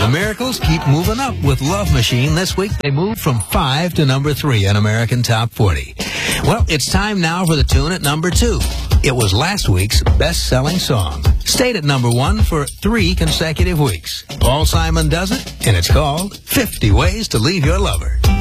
The Miracles keep moving up with Love Machine. This week, they moved from 5 to number 3 on American Top 40. Well, it's time now for the tune at number 2. It was last week's best-selling song. Stayed at number 1 for 3 consecutive weeks. Paul Simon does it, and it's called 50 Ways to Leave Your Lover.